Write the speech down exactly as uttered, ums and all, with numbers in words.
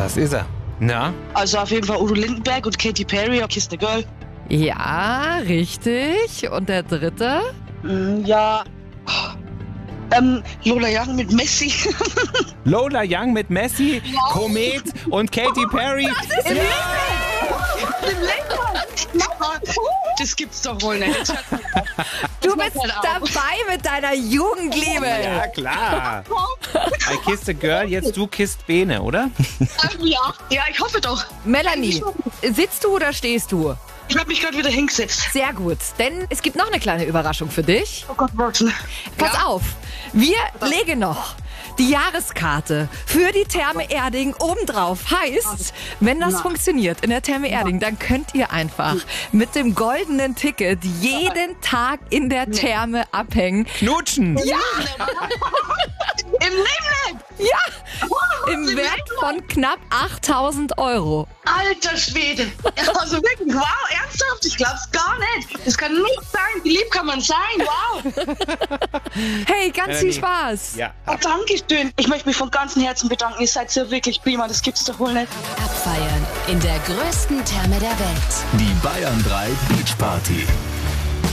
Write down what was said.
Das ist er. Na? Also auf jeden Fall Udo Lindenberg und Katy Perry, Kiss the Girl. Ja, richtig. Und der dritte? Mm, Ja. Ähm, Lola Young mit Messi. Lola Young mit Messi, Komet und Katy Perry. Im Das gibt's doch wohl nicht. Jetzt hört man auf. Du Das bist hört auf. dabei mit deiner Jugendliebe. Ja, klar. I kissed a girl, jetzt du kisst Bene, oder? Ja, ja, ich hoffe doch. Melanie, sitzt du oder stehst du? Ich habe mich gerade wieder hingesetzt. Sehr gut, denn es gibt noch eine kleine Überraschung für dich. Oh Gott, warte. Pass Ja. auf, wir legen noch die Jahreskarte für die Therme Erding obendrauf. Heißt, wenn das Na. funktioniert in der Therme Erding, dann könnt ihr einfach mit dem goldenen Ticket jeden Tag in der Therme abhängen. Knutschen. Ja, Im Leben! ja, im Wert von knapp achttausend Euro. Alter Schwede. Also wirklich, wow, ernsthaft? Ich glaub's gar nicht. Das kann nicht sein. Wie lieb kann man sein? Wow. Hey, ganz viel Melanie. Spaß. Ja. Oh, Dankeschön. Ich möchte mich von ganzem Herzen bedanken. Ihr seid so wirklich prima. Das gibt's doch wohl nicht. Abfeiern in der größten Therme der Welt. Die Bayern drei Beach Party.